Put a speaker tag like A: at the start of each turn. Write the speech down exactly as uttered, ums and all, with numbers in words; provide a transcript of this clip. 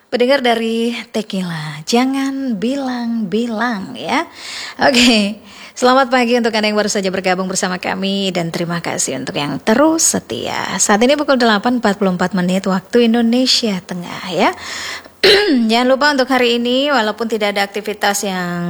A: Pendengar dari Tequila, jangan bilang-bilang ya. Oke, selamat pagi untuk Anda yang baru saja bergabung bersama kami dan terima kasih untuk yang terus setia. Saat ini pukul delapan empat puluh empat menit waktu Indonesia Tengah ya. Jangan lupa untuk hari ini walaupun tidak ada aktivitas yang